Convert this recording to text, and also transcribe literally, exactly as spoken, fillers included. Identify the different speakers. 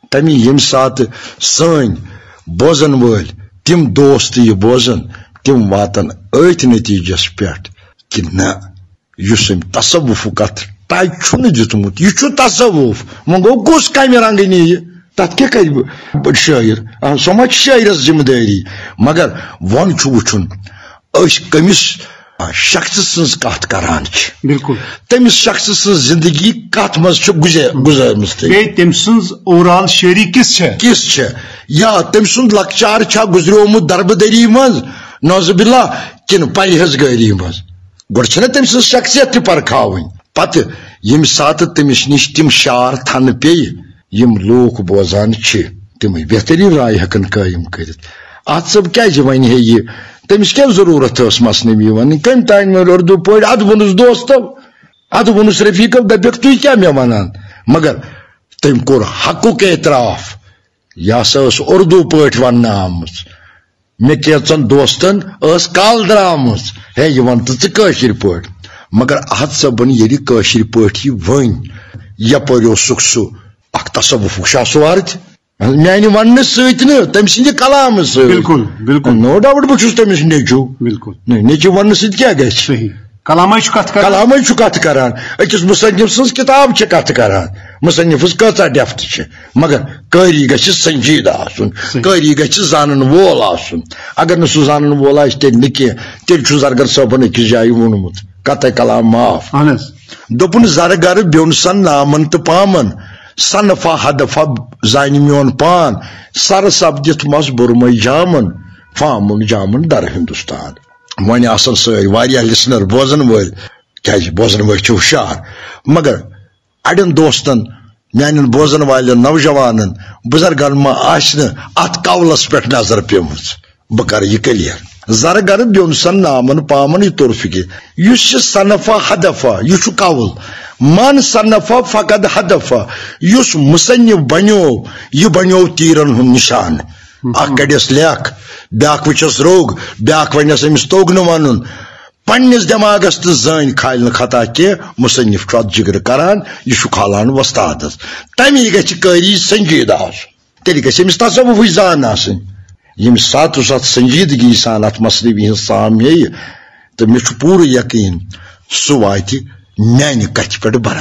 Speaker 1: تمی یم سات سن بوزن ول تم دوست یہ بوزن تم واتن ات نتیجس پہ کہ نا اس تصوف کت تہ چھ دتمت یہ تصوف وہ گو کس کمہ رنگ نی تک کیا کر شاعر سو ما شاعرس ذمہ داری مگر ون وچن اس کمس شخص سن کت کران
Speaker 2: بالکل
Speaker 1: تمس شخص سن زندگی کت مز گزارمس
Speaker 2: تم سن اوورال شاعری کس
Speaker 1: کس یا تم سن لکچار چھا گزریومت دربدری مز نوز باللہ کن پل ہز گری مز گوڑ تم سن شخصیت تہ پرکھاون پتہ یم سات تمس نش تم شعر تھن پی یم لوک بوزان تم بہترین رائے ہکن قائم کرت ات سب کیا ون ہے یہ تمس کیا ضرورت اس مسنوی ون کم تان اردو پہ اد ونس دوستو اد ونس رفیقو دپک تھی کیا مے ونان مگر تم کور حقک اعتراف یہ ہسا اردو پہ ون آمت مے کیچن دوستن اس کال درامت ہے یہ ون تو ثر پہ مگر ات صبن یل قاشر پہ ون یپر سک سہ اخ تصوف شاسوار میانہ ون ست تم سند کلام
Speaker 2: بالکل بالکل
Speaker 1: نو ڈاؤٹ بہت تمس نیچو
Speaker 2: بالکل
Speaker 1: نیچو ون ست کیا گھر
Speaker 2: کلام کت
Speaker 1: کلام کت کران اکس مصنف سن کتاب کت کران مصنفس کتا ڈیفت مگر قاری گھ سنجیدہ آسن قاری گھ زانن وول آسن اگر نہ سہ زانن وول آس تیل نہ کی تیل زرگر صٲبن أکِس جایہِ ووٚنمُت قطع کلام معاف دوٚپُن زرگر بیوٚن سن نامن تو پامن صنفا ہدفا زانہِ میون پان سر سپدِتھ مس برمے جامن فامن جامن در ہندوستان ون آسن سٲری واریاہ لسنر بوزن ول کیازِ بوزن وٲلۍ چھِ ہوشیار مگر اڑین دوستن میانن بوزن والن نوجوانن بزرگن ما آس ات قولس پہ نظر پیمٕژ بہ کر یہ کلیر زرگر بیوٚن سن نامن پامن یہ طور فکر اس صنفا ہدفا یہ قول من صنفا فقد ہدفا اس مصنف بنیو یہ بنیو تیرن ہند نشان اخ کڑس لیکھ بیاکھ وچس روگ بیاکھ ونس امس توگ نہ ون پنس دماغس تو زین کھال خطا کی مصنف ات جگر کران یہ کھالان وستادس تمی گھ قاری سنجیدہ آس تیل گھ امس تصوف زان آسن یم سات سات سنجیدگی سان ات مسنوی ہز سام یہ تو مے پور یقین سہ وات میانہ کتھ پہ برابر